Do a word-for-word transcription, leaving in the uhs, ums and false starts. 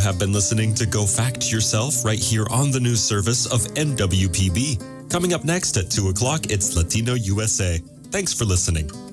have been listening to Go Fact Yourself right here on the news service of N W P B. Coming up next at two o'clock, it's Latino U S A. Thanks for listening.